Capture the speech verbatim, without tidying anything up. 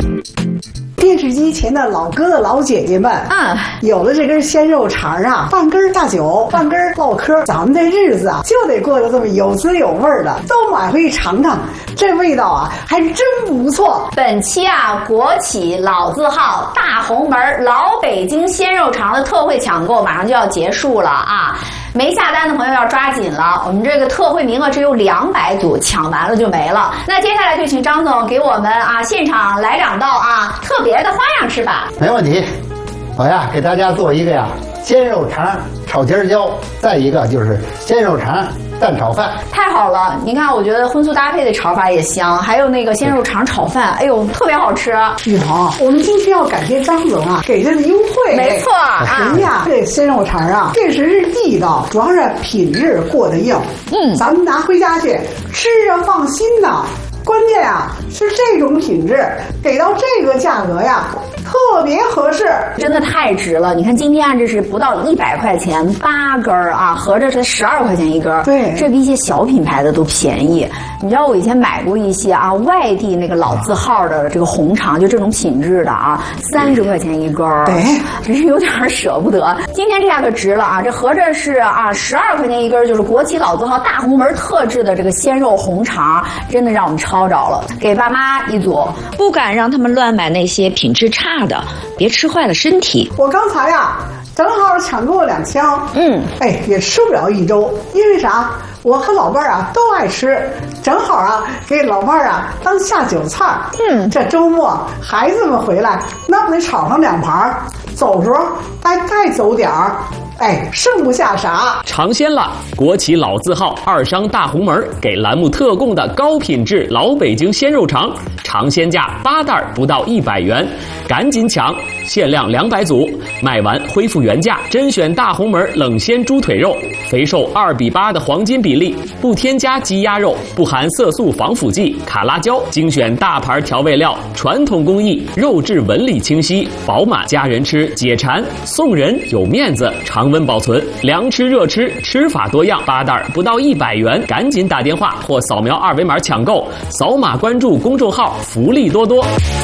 电视机前的老哥的老姐姐们， 嗯， 有了这根鲜肉肠啊，半根大酒，半根唠嗑，咱们这日子啊就得过得这么有滋有味的，都买回去尝尝，这味道啊还真不错。 本期啊，国企老字号大红门老北京鲜肉肠的特惠抢购马上就要结束了啊！没下单的朋友要抓紧了，我们这个特惠名额只有两百组，抢完了就没了。那接下来就请张总给我们啊现场来两道啊特别的花样吃法。 没问题，我呀给大家做一个呀鲜肉肠炒尖椒，再一个就是鲜肉肠蛋炒饭。 太好了，你看，我觉得荤素搭配的炒法也香，还有那个鲜肉肠炒饭，哎呦，特别好吃。 玉彤，我们今天要感谢张总啊给的优惠。 没错啊， 人家这鲜肉肠啊，确实是地道，主要是品质过得硬。 嗯， 咱们拿回家去吃着放心呐。关键啊是这种品质给到这个价格呀，特别合适， 真的太值了。你看今天啊，这是不到一百块钱八根啊，合着是十二块钱一根。 对， 这比一些小品牌的都便宜。你知道我以前买过一些啊外地那个老字号的这个红肠，就这种品质的啊，三十块钱一根， 对， 真是有点舍不得。今天这价可值了啊，这合着是啊十二块钱一根，就是国企老字号大红门特制的这个鲜肉红肠，真的让我们抄着了。给爸妈一组， 不敢让他们乱买那些品质差的，别吃坏了身体。 我刚才呀正好抢购了两箱， 嗯， 哎，也吃不了一周，因为啥？我和老伴儿啊都爱吃，正好啊给老伴儿啊当下酒菜。 嗯， 这周末孩子们回来，那不得炒上两盘，走时候还再走点儿。哎，剩不下啥。 尝鲜了！国企老字号二商大红门给栏目特供的高品质老北京鲜肉肠，尝鲜价八袋不到一百元，赶紧抢！限量两百组，卖完恢复原价。甄选大红门冷鲜猪腿肉，肥瘦二比八的黄金比例，不添加鸡鸭肉，不含色素防腐剂、卡拉胶，精选大牌调味料，传统工艺，肉质纹理清晰饱满，家人吃解馋，送人有面子，常温保存，凉吃热吃，吃法多样，八袋不到一百元，赶紧打电话或扫描二维码抢购，扫码关注公众号，福利多多。